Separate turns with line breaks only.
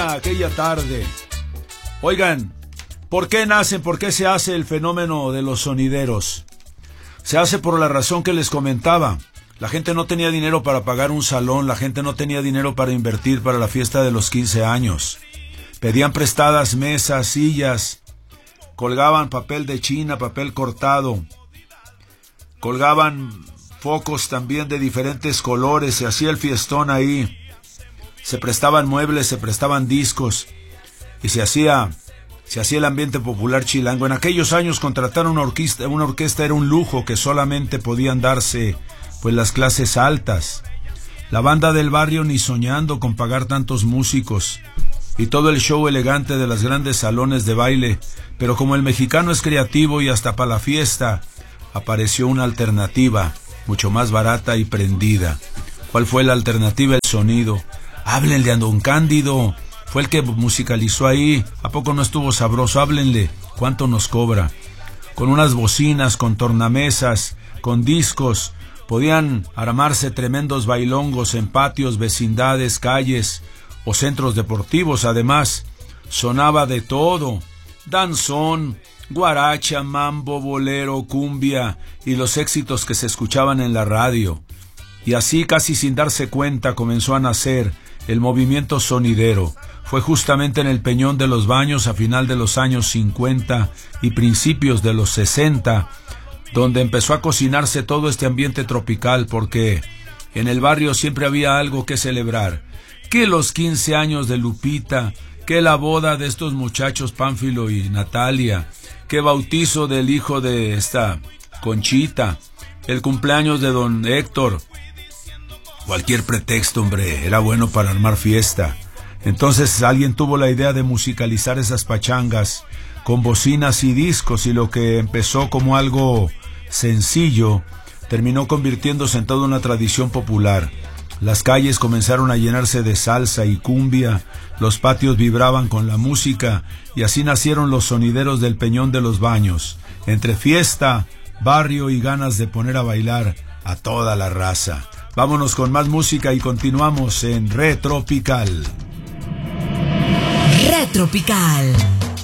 aquella tarde. Oigan, ¿por qué nacen? ¿Por qué se hace el fenómeno de los sonideros? Se hace por la razón que les comentaba. La gente no tenía dinero para pagar un salón, la gente no tenía dinero para invertir para la fiesta de los 15 años. Pedían prestadas mesas, sillas, colgaban papel de China, papel cortado, colgaban focos también de diferentes colores, se hacía el fiestón ahí, se prestaban muebles, se prestaban discos y se hacía el ambiente popular chilango. En aquellos años contratar una orquesta era un lujo que solamente podían darse pues las clases altas. La banda del barrio ni soñando con pagar tantos músicos y todo el show elegante de los grandes salones de baile, pero como el mexicano es creativo y hasta para la fiesta, apareció una alternativa mucho más barata y prendida. ¿Cuál fue la alternativa? El sonido. Háblenle a don Cándido, fue el que musicalizó ahí. ¿A poco no estuvo sabroso? Háblenle, ¿cuánto nos cobra? Con unas bocinas, con tornamesas, con discos, podían armarse tremendos bailongos en patios, vecindades, calles o centros deportivos. Además, sonaba de todo: danzón, guaracha, mambo, bolero, cumbia y los éxitos que se escuchaban en la radio. Y así, casi sin darse cuenta, comenzó a nacer el movimiento sonidero. Fue justamente en el Peñón de los Baños a final de los años 50 y principios de los 60 donde empezó a cocinarse todo este ambiente tropical, porque en el barrio siempre había algo que celebrar. Que los 15 años de Lupita, que la boda de estos muchachos Pánfilo y Natalia, que bautizo del hijo de esta Conchita, el cumpleaños de don Héctor. Cualquier pretexto, hombre, era bueno para armar fiesta. Entonces alguien tuvo la idea de musicalizar esas pachangas con bocinas y discos, y lo que empezó como algo sencillo terminó convirtiéndose en toda una tradición popular. Las calles comenzaron a llenarse de salsa y cumbia, los patios vibraban con la música, y así nacieron los sonideros del Peñón de los Baños, entre fiesta, barrio y ganas de poner a bailar a toda la raza. Vámonos con más música y continuamos en Retropical.
Retropical.